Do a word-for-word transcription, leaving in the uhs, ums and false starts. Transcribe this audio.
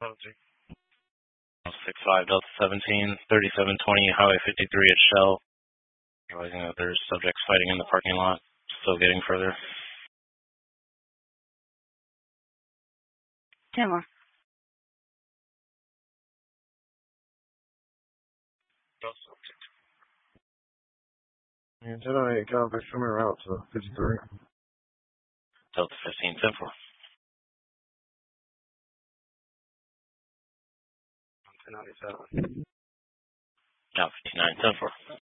six five Delta seventeen, thirty-seven twenty Highway fifty-three at Shell. Realizing that there's subjects fighting in the parking lot. Still getting further. ten more. And ten oh eight, copy, swimming route to fifty-three. Delta fifteen, ten four. ten ninety-seven. Delta fifty-nine, ten four.